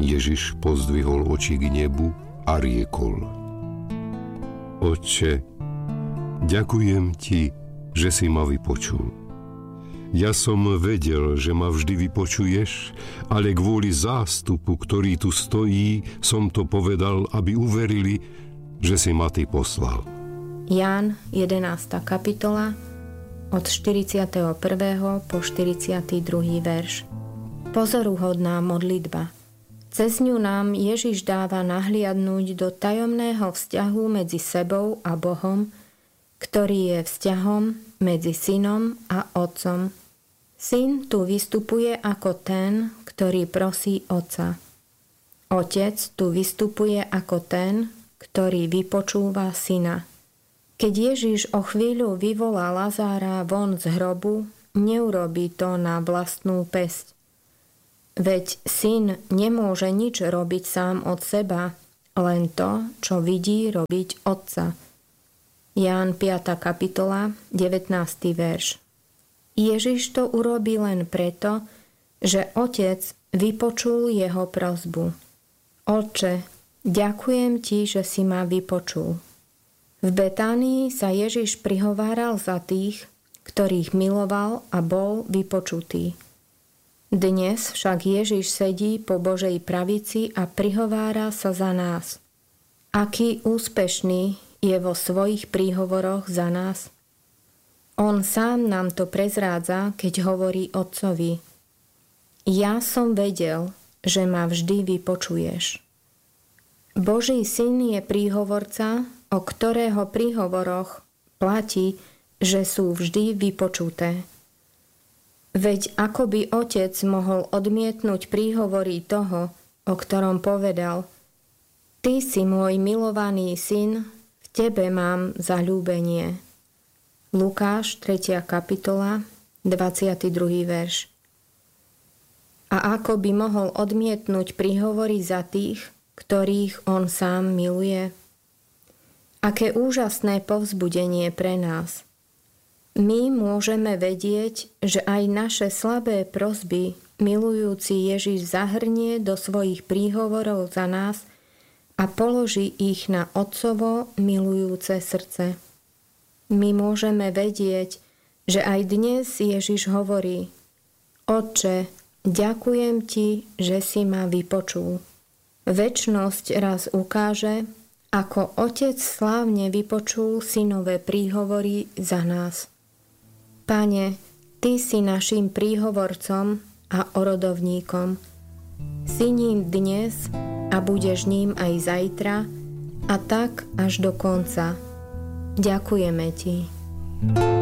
Ježiš pozdvihol oči k nebu a riekol: Otče, ďakujem ti, že si ma vypočul. Ja som vedel, že ma vždy vypočuješ, ale kvôli zástupu, ktorý tu stojí, som to povedal, aby uverili, že si ma ty poslal. Ján, 11. kapitola, od 41. po 42. verš. Pozoruhodná modlitba. Cez ňu nám Ježiš dáva nahliadnúť do tajomného vzťahu medzi sebou a Bohom, ktorý je vzťahom medzi synom a otcom. Syn tu vystupuje ako ten, ktorý prosí otca. Otec tu vystupuje ako ten, ktorý vypočúva syna. Keď Ježiš o chvíľu vyvolá Lazára von z hrobu, neurobí to na vlastnú päsť. Veď syn nemôže nič robiť sám od seba, len to, čo vidí robiť otca. Ján 5. kapitola, 19. verš. Ježiš to urobí len preto, že otec vypočul jeho prosbu. Otče, ďakujem ti, že si ma vypočul. V Betánii sa Ježiš prihováral za tých, ktorých miloval a bol vypočutý. Dnes však Ježiš sedí po Božej pravici a prihovára sa za nás. Aký úspešný je vo svojich príhovoroch za nás? On sám nám to prezrádza, keď hovorí otcovi: Ja som vedel, že ma vždy vypočuješ. Boží syn je príhovorca, o ktorého príhovoroch platí, že sú vždy vypočuté. Veď ako by otec mohol odmietnúť príhovory toho, o ktorom povedal: Ty si môj milovaný syn, v tebe mám zaľúbenie. Lukáš, 3. kapitola, 22. verš. A ako by mohol odmietnúť príhovory za tých, ktorých on sám miluje? Aké úžasné povzbudenie pre nás. My môžeme vedieť, že aj naše slabé prosby milujúci Ježiš zahrnie do svojich príhovorov za nás a položí ich na otcovo milujúce srdce. My môžeme vedieť, že aj dnes Ježiš hovorí: Otče, ďakujem ti, že si ma vypočul. Večnosť raz ukáže, ako otec slávne vypočul synové príhovory za nás. Pane, ty si naším príhovorcom a orodovníkom. Si ním dnes a budeš ním aj zajtra a tak až do konca. Ďakujeme ti.